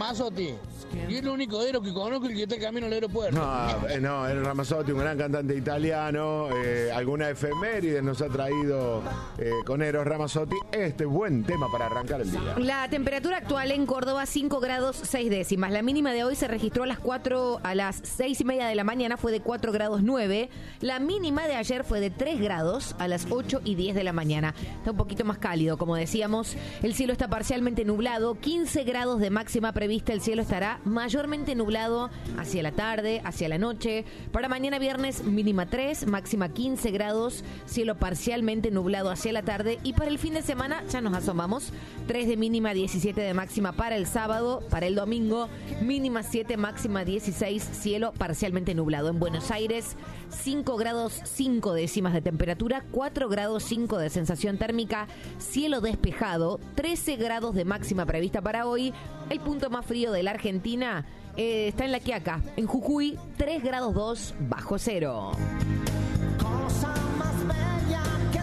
Ramazzotti. Y es el único héroe que conozco, el que está camino al aeropuerto. No, el Ramazzotti, un gran cantante italiano. Alguna efeméride nos ha traído con Eros Ramazzotti. Este buen tema para arrancar el día. La temperatura actual en Córdoba, 5 grados 6 décimas. La mínima de hoy se registró a las 6:30 de la mañana, fue de 4 grados 9. La mínima de ayer fue de 3 grados a las 8:10 de la mañana. Está un poquito más cálido, como decíamos. El cielo está parcialmente nublado, 15 grados de máxima prevista. El cielo estará mayormente nublado hacia la tarde, hacia la noche. Para mañana viernes, mínima 3, máxima 15 grados, cielo parcialmente nublado hacia la tarde. Y para el fin de semana, ya nos asomamos, 3 de mínima, 17 de máxima para el sábado. Para el domingo, mínima 7, máxima 16, cielo parcialmente nublado. En Buenos Aires, 5 grados 5 décimas de temperatura, 4 grados 5 de sensación térmica, cielo despejado, 13 grados de máxima prevista para hoy. El punto más frío de la Argentina está en La Quiaca, en Jujuy, 3 grados 2 bajo cero. Cosa más bella que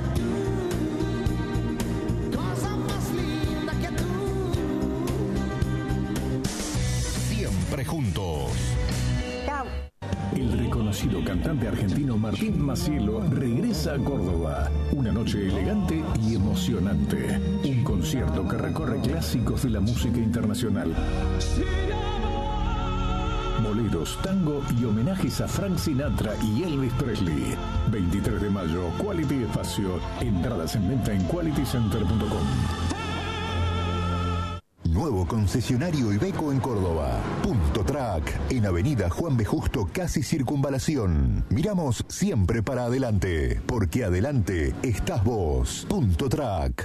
tú, cosa más linda que tú. Siempre juntos. Chao. El reconocido cantante argentino Martín Macielo regresa a Córdoba. Una noche elegante y emocionante. Un concierto que recorre clásicos de la música internacional. Boleros, tango y homenajes a Frank Sinatra y Elvis Presley. 23 de mayo, Quality Espacio. Entradas en venta en qualitycenter.com. Nuevo concesionario Iveco en Córdoba. Punto Track, en Avenida Juan B. Justo, casi Circunvalación. Miramos siempre para adelante, porque adelante estás vos. Punto Track.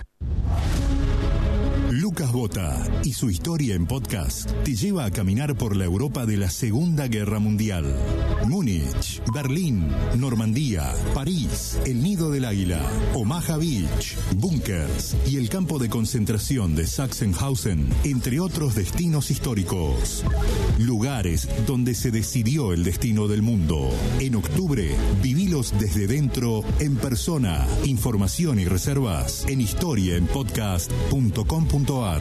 Lucas Bota y su historia en podcast te lleva a caminar por la Europa de la Segunda Guerra Mundial. Múnich, Berlín, Normandía, París, el Nido del Águila, Omaha Beach, búnkers y el campo de concentración de Sachsenhausen, entre otros destinos históricos. Lugares donde se decidió el destino del mundo. En octubre, vivilos desde dentro, en persona. Información y reservas en historiaenpodcast.com.ar.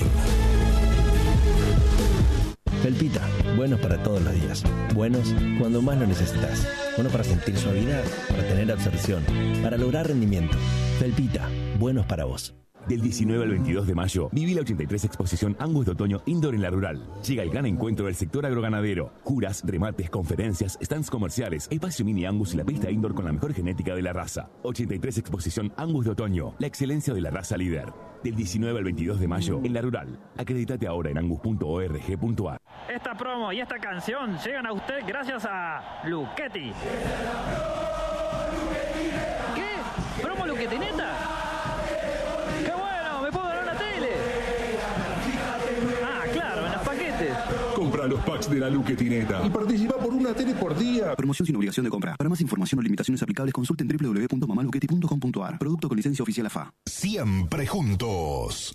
Felpita, buenos para todos los días. Buenos cuando más lo necesitas. Buenos para sentir suavidad, para tener absorción, para lograr rendimiento. Felpita, buenos para vos. Del 19 al 22 de mayo, viví la 83 Exposición Angus de Otoño Indoor en La Rural. Llega el gran encuentro del sector agroganadero. Juras, remates, conferencias, stands comerciales, espacio mini Angus y la pista indoor con la mejor genética de la raza. 83 Exposición Angus de Otoño, la excelencia de la raza líder. Del 19 al 22 de mayo, en La Rural. Acreditate ahora en angus.org.ar. Esta promo y esta canción llegan a usted gracias a Luchetti. ¿Qué? ¿Promo Luchetineta? ¡Qué bueno! ¡Me puedo ganar una tele! Ah, claro, en los paquetes. Compra los packs de la Luchetineta y participa por una tele por día. Promoción sin obligación de compra. Para más información o limitaciones aplicables, consulten www.mamaluchetti.com.ar. Producto con licencia oficial AFA. Siempre juntos.